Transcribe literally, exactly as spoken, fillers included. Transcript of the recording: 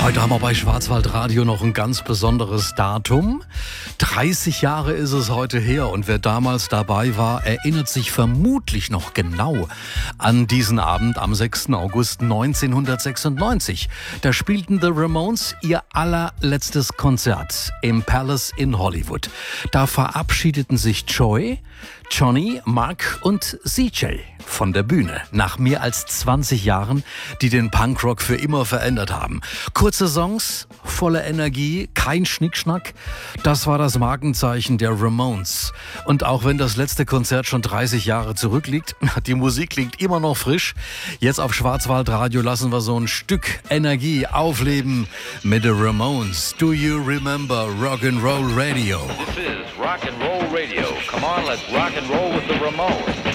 Heute haben wir bei Schwarzwaldradio noch ein ganz besonderes Datum. dreißig Jahre ist es heute her und wer damals dabei war, erinnert sich vermutlich noch genau an diesen Abend am sechsten August neunzehnhundertsechsundneunzig. Da spielten The Ramones ihr allerletztes Konzert im Palace in Hollywood. Da verabschiedeten sich Joey, Johnny, Mark und C J von der Bühne nach mehr als zwanzig Jahren, die den Punkrock für immer verändert haben. Kurze Songs, volle Energie, kein Schnickschnack. Das war das Markenzeichen der Ramones. Und auch wenn das letzte Konzert schon dreißig Jahre zurückliegt, die Musik klingt immer noch frisch. Jetzt auf Schwarzwaldradio lassen wir so ein Stück Energie aufleben mit The Ramones. Do you remember Rock'n'Roll Radio? This is Rock and Roll Radio. Come on, let's rock and roll with the Ramones.